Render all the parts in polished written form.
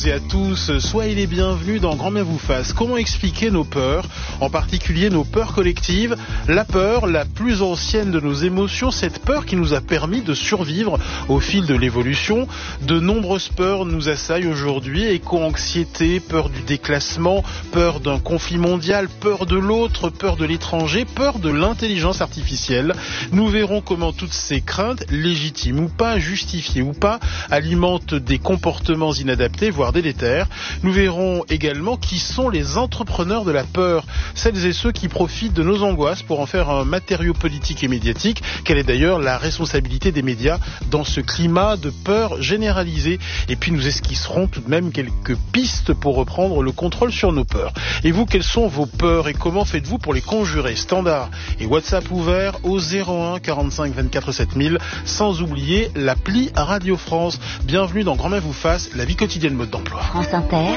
toutes et à tous, soyez les bienvenus dans Grand Bien vous fasse. Comment expliquer nos peurs, en particulier nos peurs collectives? La peur, la plus ancienne de nos émotions, cette peur qui nous a permis de survivre au fil de l'évolution. De nombreuses peurs nous assaillent aujourd'hui, éco-anxiété, peur du déclassement, peur d'un conflit mondial, peur de l'autre, peur de l'étranger, peur de l'intelligence artificielle. Nous verrons comment toutes ces craintes, légitimes ou pas, justifiées ou pas, alimentent des comportements inadaptés, voire délétères. Nous verrons également qui sont les entrepreneurs de la peur, celles et ceux qui profitent de nos angoisses pour en faire un matériau politique et médiatique. Quelle est d'ailleurs la responsabilité des médias dans ce climat de peur généralisée? Et puis nous esquisserons tout de même quelques pistes pour reprendre le contrôle sur nos peurs. Et vous, quelles sont vos peurs et comment faites-vous pour les conjurer? Standard et WhatsApp ouvert au 01 45 24 7000, sans oublier l'appli Radio France. Bienvenue dans Grand Bien vous fasse, la vie quotidienne mode d'emploi. France Inter,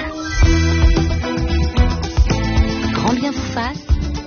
Grand Bien vous fasse,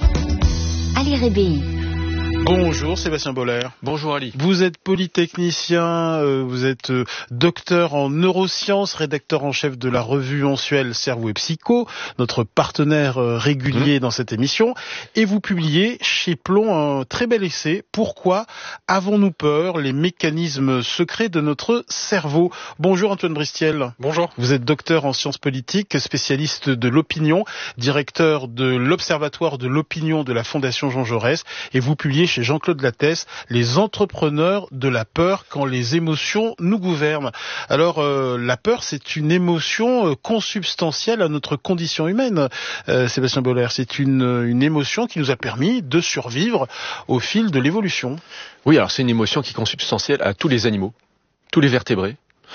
Ali Rébéi. Bonjour Sébastien Boller. Bonjour Ali. Vous êtes polytechnicien, vous êtes docteur en neurosciences, rédacteur en chef de la revue mensuelle Cerveau et Psycho, notre partenaire régulier dans cette émission, et vous publiez chez Plomb un très bel essai, Pourquoi avons-nous peur? Les mécanismes secrets de notre cerveau. Bonjour Antoine Bristiel. Bonjour. Vous êtes docteur en sciences politiques, spécialiste de l'opinion, directeur de l'Observatoire de l'opinion de la Fondation Jean Jaurès, et vous publiez chez Jean-Claude Lattès, Les entrepreneurs de la peur quand les émotions nous gouvernent. Alors, la peur, c'est une émotion consubstantielle à notre condition humaine. Sébastien Boller, c'est une émotion qui nous a permis de survivre au fil de l'évolution. Oui, alors c'est une émotion qui est consubstantielle à tous les animaux, tous les vertébrés.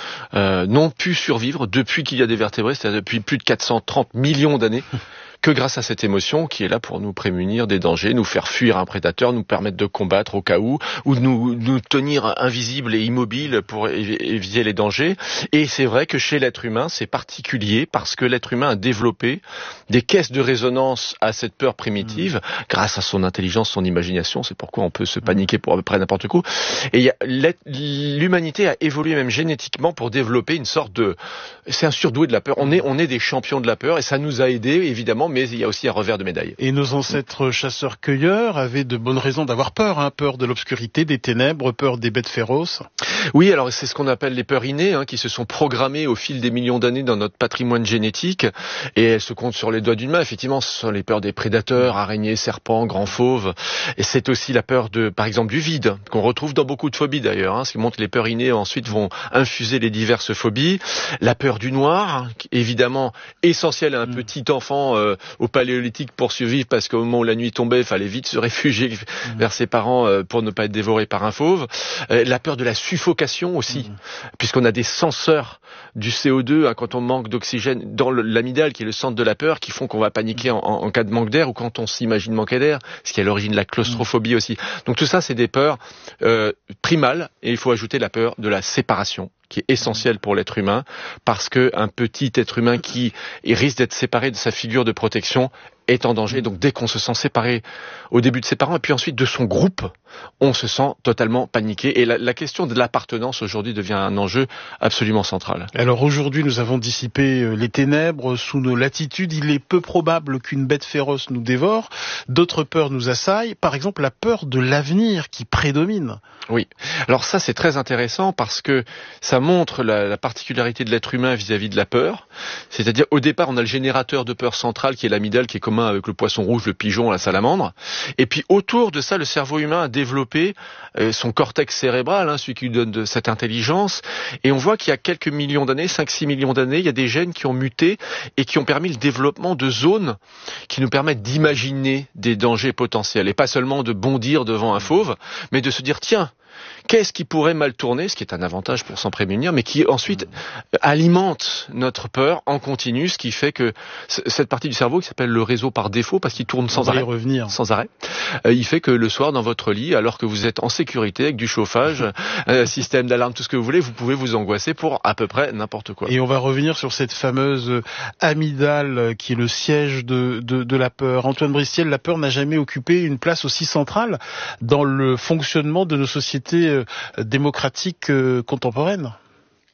N'ont pu survivre depuis qu'il y a des vertébrés, c'est-à-dire depuis plus de 430 millions d'années, que grâce à cette émotion qui est là pour nous prémunir des dangers, nous faire fuir un prédateur, nous permettre de combattre au cas où nous tenir invisibles et immobiles pour éviter les dangers. Et c'est vrai que chez l'être humain, c'est particulier parce que l'être humain a développé des caisses de résonance à cette peur primitive grâce à son intelligence, son imagination. C'est pourquoi on peut se paniquer pour à peu près n'importe quoi. Et l'humanité a évolué même génétiquement pour développer une sorte de... C'est un surdoué de la peur. On est des champions de la peur et ça nous a aidés, évidemment, mais il y a aussi un revers de médaille. Et nos ancêtres chasseurs-cueilleurs avaient de bonnes raisons d'avoir peur, peur de l'obscurité, des ténèbres, peur des bêtes féroces. Oui, alors c'est ce qu'on appelle les peurs innées, qui se sont programmées au fil des millions d'années dans notre patrimoine génétique, et elles se comptent sur les doigts d'une main. Effectivement, ce sont les peurs des prédateurs, araignées, serpents, grands fauves, et c'est aussi la peur par exemple, du vide, qu'on retrouve dans beaucoup de phobies d'ailleurs, ce qui montre que les peurs innées ensuite vont infuser les diverses phobies. La peur du noir, évidemment essentielle à un petit enfant au paléolithique pour survivre, parce qu'au moment où la nuit tombait, il fallait vite se réfugier vers ses parents pour ne pas être dévoré par un fauve. La peur de la suffocation aussi, puisqu'on a des senseurs du CO2 quand on manque d'oxygène dans l'amygdale, qui est le centre de la peur, qui font qu'on va paniquer en cas de manque d'air, ou quand on s'imagine manquer d'air, ce qui est à l'origine de la claustrophobie aussi. Donc tout ça, c'est des peurs primales, et il faut ajouter la peur de la séparation, qui est essentiel pour l'être humain, parce qu'un petit être humain qui risque d'être séparé de sa figure de protection est en danger. Donc dès qu'on se sent séparé au début de ses parents et puis ensuite de son groupe, on se sent totalement paniqué. Et la question de l'appartenance aujourd'hui devient un enjeu absolument central. Alors aujourd'hui, nous avons dissipé les ténèbres sous nos latitudes. Il est peu probable qu'une bête féroce nous dévore. D'autres peurs nous assaillent. Par exemple, la peur de l'avenir qui prédomine. Oui. Alors ça, c'est très intéressant parce que ça montre la particularité de l'être humain vis-à-vis de la peur. C'est-à-dire, au départ, on a le générateur de peur centrale qui est l'amygdale, qui est commun avec le poisson rouge, le pigeon, la salamandre. Et puis, autour de ça, le cerveau humain a développé son cortex cérébral, celui qui lui donne de cette intelligence. Et on voit qu'il y a quelques millions d'années, 5-6 millions d'années, il y a des gènes qui ont muté et qui ont permis le développement de zones qui nous permettent d'imaginer des dangers potentiels. Et pas seulement de bondir devant un fauve, mais de se dire, tiens, qu'est-ce qui pourrait mal tourner, ce qui est un avantage pour s'en prémunir, mais qui ensuite alimente notre peur en continu, ce qui fait que cette partie du cerveau qui s'appelle le réseau par défaut, parce qu'il tourne sans arrêt, il fait que le soir dans votre lit, alors que vous êtes en sécurité avec du chauffage, système d'alarme, tout ce que vous voulez, vous pouvez vous angoisser pour à peu près n'importe quoi. Et on va revenir sur cette fameuse amygdale qui est le siège de la peur. Antoine Bristiel, la peur n'a jamais occupé une place aussi centrale dans le fonctionnement de nos sociétés démocratiques contemporaines.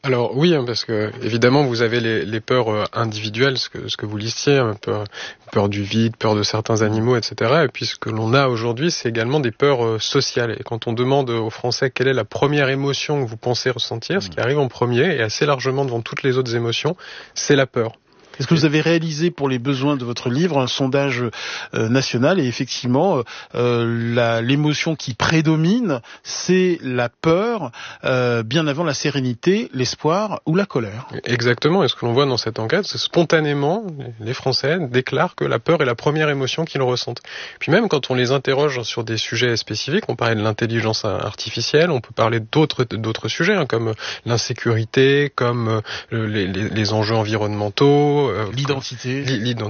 Alors oui, parce que évidemment vous avez les peurs individuelles, ce que vous listiez, peur du vide, peur de certains animaux, etc. Et puis ce que l'on a aujourd'hui, c'est également des peurs sociales. Et quand on demande aux Français quelle est la première émotion que vous pensez ressentir, ce qui arrive en premier et assez largement devant toutes les autres émotions, c'est la peur. Est-ce que vous avez réalisé pour les besoins de votre livre un sondage national et effectivement l'émotion qui prédomine, c'est la peur bien avant la sérénité, l'espoir ou la colère? Exactement, et ce que l'on voit dans cette enquête, c'est spontanément les Français déclarent que la peur est la première émotion qu'ils ressentent. Puis même quand on les interroge sur des sujets spécifiques, on parlait de l'intelligence artificielle, on peut parler d'autres sujets comme l'insécurité, comme les enjeux environnementaux, l'identité,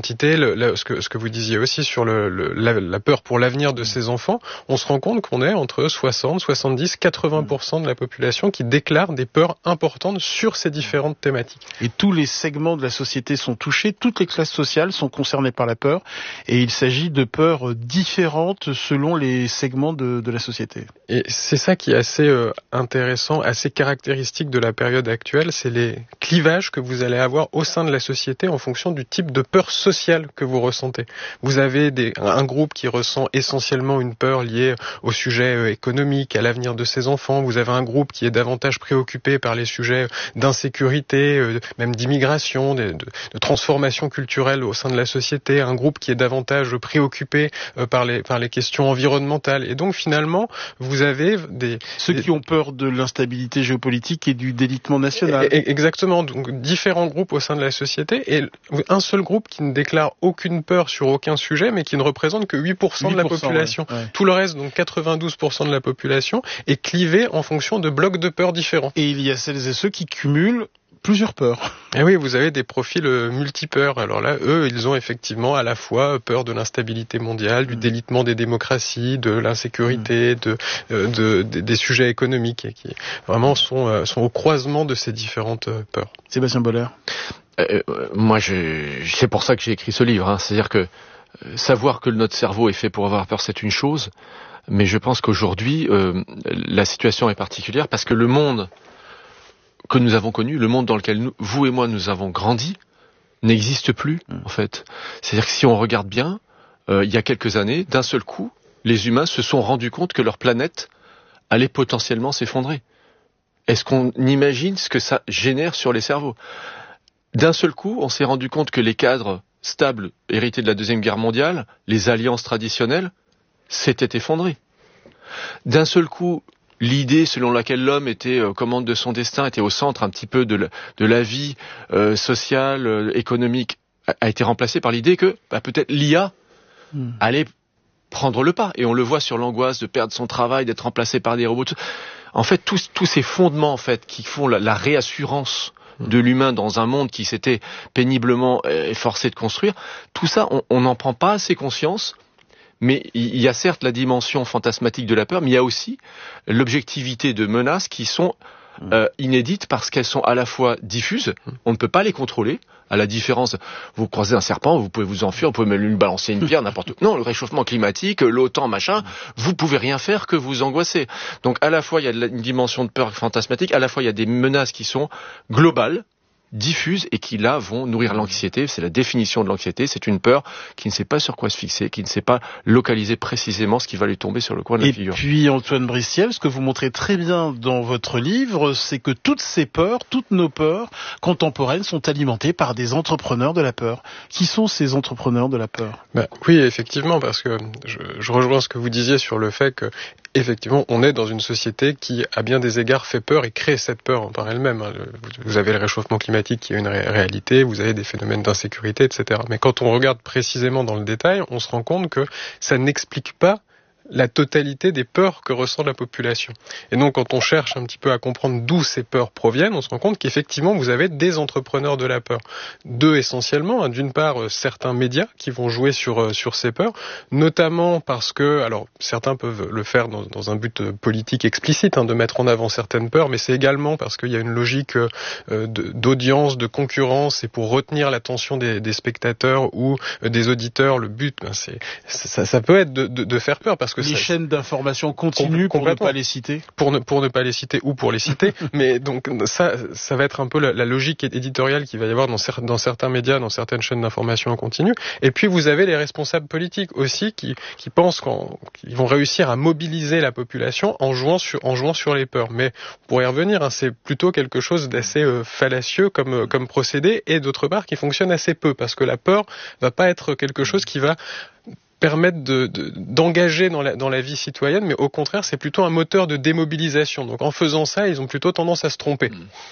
ce que vous disiez aussi sur la peur pour l'avenir de ces enfants, on se rend compte qu'on est entre 60, 70, 80% de la population qui déclare des peurs importantes sur ces différentes thématiques. Et tous les segments de la société sont touchés, toutes les classes sociales sont concernées par la peur, et il s'agit de peurs différentes selon les segments de la société. Et c'est ça qui est assez intéressant, assez caractéristique de la période actuelle, c'est les clivages que vous allez avoir au sein de la société en fonction du type de peur sociale que vous ressentez. Vous avez un groupe qui ressent essentiellement une peur liée au sujet économique, à l'avenir de ses enfants. Vous avez un groupe qui est davantage préoccupé par les sujets d'insécurité, même d'immigration, de transformation culturelle au sein de la société. Un groupe qui est davantage préoccupé par les questions environnementales. Et donc finalement, vous avez ceux qui ont peur de l'instabilité géopolitique et du délitement national. Exactement. Donc différents groupes au sein de la société et un seul groupe qui ne déclare aucune peur sur aucun sujet, mais qui ne représente que 8% de la population. Ouais. Tout le reste, donc 92% de la population, est clivé en fonction de blocs de peurs différents. Et il y a celles et ceux qui cumulent plusieurs peurs. Et oui, vous avez des profils multipeurs. Alors là, eux, ils ont effectivement à la fois peur de l'instabilité mondiale, du délitement des démocraties, de l'insécurité, des sujets économiques, et qui vraiment sont au croisement de ces différentes peurs. Sébastien Boller. Moi, c'est pour ça que j'ai écrit ce livre. C'est-à-dire que savoir que notre cerveau est fait pour avoir peur, c'est une chose, mais je pense qu'aujourd'hui, la situation est particulière parce que le monde que nous avons connu, le monde dans lequel vous et moi nous avons grandi, n'existe plus, en fait. C'est-à-dire que si on regarde bien, il y a quelques années, d'un seul coup, les humains se sont rendus compte que leur planète allait potentiellement s'effondrer. Est-ce qu'on imagine ce que ça génère sur les cerveaux ? D'un seul coup, on s'est rendu compte que les cadres stables hérités de la Deuxième Guerre mondiale, les alliances traditionnelles, s'étaient effondrées. D'un seul coup, l'idée selon laquelle l'homme était commande de son destin, était au centre un petit peu de la vie sociale, économique, a été remplacée par l'idée que peut-être l'IA allait prendre le pas. Et on le voit sur l'angoisse de perdre son travail, d'être remplacé par des robots. En fait, tous ces fondements en fait qui font la réassurance de l'humain dans un monde qui s'était péniblement efforcé de construire, tout ça, on n'en prend pas assez conscience. Mais il y a certes la dimension fantasmatique de la peur, mais il y a aussi l'objectivité de menaces qui sont inédites parce qu'elles sont à la fois diffuses, on ne peut pas les contrôler, à la différence, vous croisez un serpent, vous pouvez vous enfuir, vous pouvez même lui balancer une pierre, n'importe où. Non, le réchauffement climatique, l'OTAN, machin, vous pouvez rien faire que vous angoisser. Donc à la fois il y a une dimension de peur fantasmatique, à la fois il y a des menaces qui sont globales, diffuses et qui là vont nourrir l'anxiété. C'est la définition de l'anxiété, c'est une peur qui ne sait pas sur quoi se fixer, qui ne sait pas localiser précisément ce qui va lui tomber sur le coin de la figure. Et puis Antoine Bristiel, ce que vous montrez très bien dans votre livre, c'est que toutes ces peurs, toutes nos peurs contemporaines sont alimentées par des entrepreneurs de la peur. Qui sont ces entrepreneurs de la peur ? Oui, effectivement, parce que je rejoins ce que vous disiez sur le fait que effectivement, on est dans une société qui, à bien des égards, fait peur et crée cette peur par elle-même. Vous avez le réchauffement climatique qui est une réalité, vous avez des phénomènes d'insécurité, etc. Mais quand on regarde précisément dans le détail, on se rend compte que ça n'explique pas la totalité des peurs que ressent la population. Et donc, quand on cherche un petit peu à comprendre d'où ces peurs proviennent, on se rend compte qu'effectivement, vous avez des entrepreneurs de la peur. Deux essentiellement. D'une part, certains médias qui vont jouer sur ces peurs, notamment parce que, alors, certains peuvent le faire dans un but politique explicite, de mettre en avant certaines peurs, mais c'est également parce qu'il y a une logique d'audience, de concurrence, et pour retenir l'attention des spectateurs ou des auditeurs, le but, ça peut être de faire peur, parce que que les chaînes d'information continues pour ne pas les citer. Pour ne pas les citer ou pour les citer, mais donc ça va être un peu la logique éditoriale qu'il va y avoir dans certains médias, dans certaines chaînes d'information en continu. Et puis vous avez les responsables politiques aussi qui pensent qu'ils vont réussir à mobiliser la population en jouant sur les peurs. Mais pour y revenir, c'est plutôt quelque chose d'assez fallacieux comme procédé, et d'autre part qui fonctionne assez peu, parce que la peur va pas être quelque chose qui va permettre d'engager dans la vie citoyenne, mais au contraire, c'est plutôt un moteur de démobilisation. Donc en faisant ça, ils ont plutôt tendance à se tromper.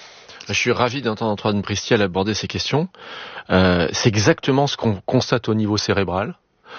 Je suis ravi d'entendre Antoine Bristiel aborder ces questions. C'est exactement ce qu'on constate au niveau cérébral.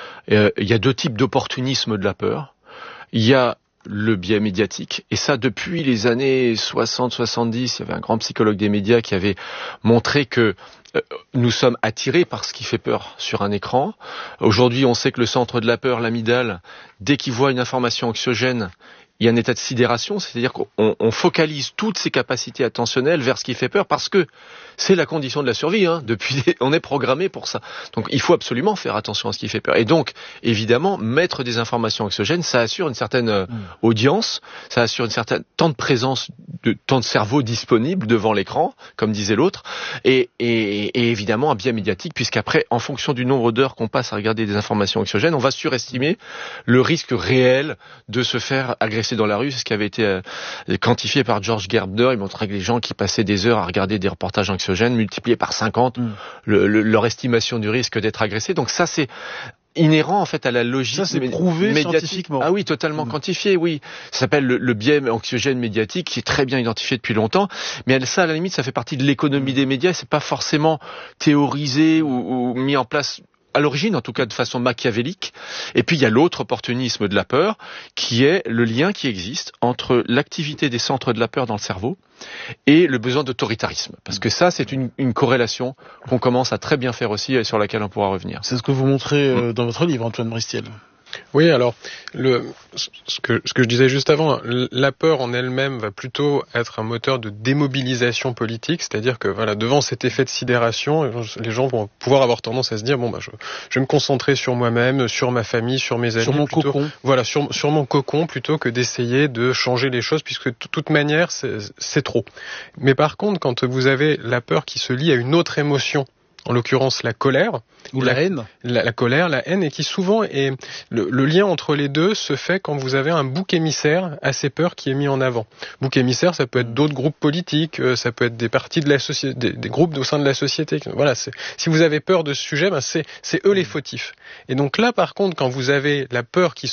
Il y a deux types d'opportunisme de la peur. Il y a le biais médiatique, et ça depuis les années 60-70, il y avait un grand psychologue des médias qui avait montré que nous sommes attirés par ce qui fait peur sur un écran. Aujourd'hui, on sait que le centre de la peur, l'amygdale, dès qu'il voit une information anxiogène, il y a un état de sidération, c'est-à-dire qu'on focalise toutes ses capacités attentionnelles vers ce qui fait peur, parce que c'est la condition de la survie. On est programmé pour ça. Donc il faut absolument faire attention à ce qui fait peur. Et donc, évidemment, mettre des informations anxiogènes, ça assure une certaine audience, ça assure une certaine temps de présence, temps de cerveau disponible devant l'écran, comme disait l'autre, et évidemment un biais médiatique, puisqu'après, en fonction du nombre d'heures qu'on passe à regarder des informations anxiogènes, on va surestimer le risque réel de se faire agresser dans la rue. C'est ce qui avait été quantifié par George Gerbner. Il montrait que les gens qui passaient des heures à regarder des reportages anxiogènes multipliaient par 50 leur estimation du risque d'être agressé. Donc ça, c'est inhérent en fait à la logique. Ça, c'est prouvé scientifiquement. Ah oui, totalement quantifié, oui. Ça s'appelle le biais anxiogène médiatique, qui est très bien identifié depuis longtemps. Mais ça, à la limite, ça fait partie de l'économie des médias. C'est pas forcément théorisé ou mis en place à l'origine, en tout cas de façon machiavélique. Et puis il y a l'autre opportunisme de la peur, qui est le lien qui existe entre l'activité des centres de la peur dans le cerveau et le besoin d'autoritarisme. Parce que ça, c'est une corrélation qu'on commence à très bien faire aussi, et sur laquelle on pourra revenir. C'est ce que vous montrez dans votre livre, Antoine Bristiel. Oui, alors ce que je disais juste avant, la peur en elle-même va plutôt être un moteur de démobilisation politique, c'est-à-dire que voilà, devant cet effet de sidération, les gens vont pouvoir avoir tendance à se dire je vais me concentrer sur moi-même, sur ma famille, sur mes amis, sur mon cocon. Voilà, sur mon cocon, plutôt que d'essayer de changer les choses, puisque de toute manière c'est trop. Mais par contre, quand vous avez la peur qui se lie à une autre émotion, en l'occurrence la colère, ou la haine, la colère, la haine, et qui souvent est le lien entre les deux se fait quand vous avez un bouc émissaire à ces peurs qui est mis en avant. Bouc émissaire, ça peut être d'autres groupes politiques, ça peut être des parties de la société, des groupes au sein de la société. Voilà, si vous avez peur de ce sujet, c'est eux les fautifs. Et donc là, par contre, quand vous avez la peur qui